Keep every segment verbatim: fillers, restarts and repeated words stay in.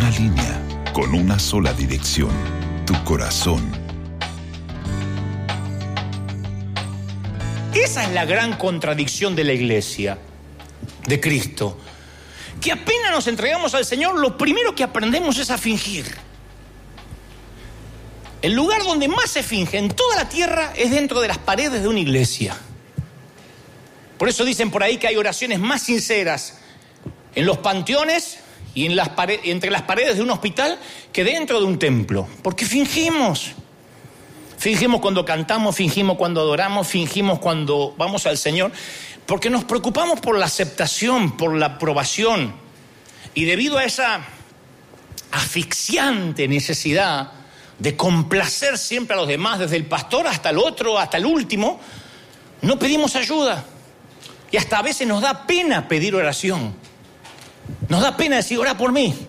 Una línea con una sola dirección, tu corazón. Esa es la gran contradicción de la iglesia, de Cristo. Que apenas nos entregamos al Señor, lo primero que aprendemos es a fingir. El lugar donde más se finge en toda la tierra es dentro de las paredes de una iglesia. Por eso dicen por ahí que hay oraciones más sinceras en los panteones y en las paredes, entre las paredes de un hospital que dentro de un templo. Porque fingimos. Fingimos cuando cantamos, fingimos cuando adoramos, fingimos cuando vamos al Señor. Porque nos preocupamos por la aceptación, por la aprobación. Y debido a esa asfixiante necesidad de complacer siempre a los demás, desde el pastor hasta el otro, hasta el último, no pedimos ayuda. Y hasta a veces nos da pena pedir oración. Nos da pena decir, ora por mí.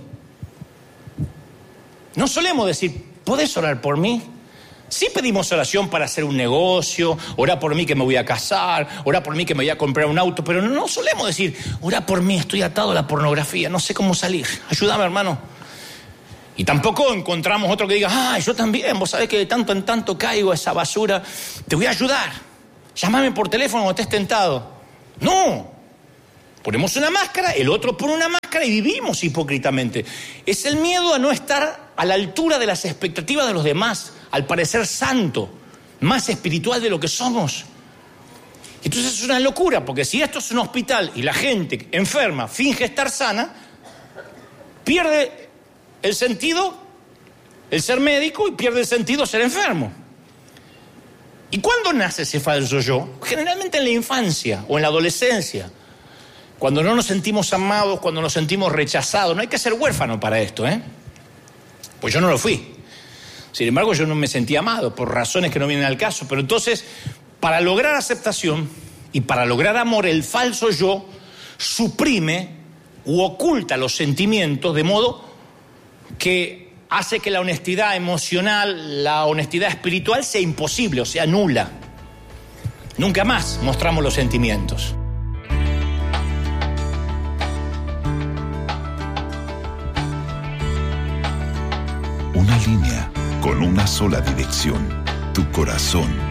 No solemos decir, ¿podés orar por mí? Sí pedimos oración para hacer un negocio, ora por mí que me voy a casar, ora por mí que me voy a comprar un auto, pero no solemos decir, ora por mí, estoy atado a la pornografía, no sé cómo salir, ayúdame, hermano. Y tampoco encontramos otro que diga, ah, yo también, vos sabés que de tanto en tanto caigo a esa basura, te voy a ayudar, llámame por teléfono cuando estés tentado. No, ponemos una máscara, el otro pone una máscara y vivimos hipócritamente. Es el miedo a no estar a la altura de las expectativas de los demás, al parecer santo, más espiritual de lo que somos. Entonces es una locura, porque si esto es un hospital y la gente enferma finge estar sana, pierde el sentido el ser médico y pierde el sentido ser enfermo. ¿Y cuándo nace ese falso yo? Generalmente en la infancia o en la adolescencia, cuando no nos sentimos amados, cuando nos sentimos rechazados. No hay que ser huérfano para esto, ¿eh? Pues yo no lo fui. Sin embargo, yo no me sentía amado por razones que no vienen al caso. Pero entonces, para lograr aceptación y para lograr amor, el falso yo suprime u oculta los sentimientos de modo que hace que la honestidad emocional, la honestidad espiritual sea imposible, o sea, nula. Nunca más mostramos los sentimientos. Una línea con una sola dirección, tu corazón.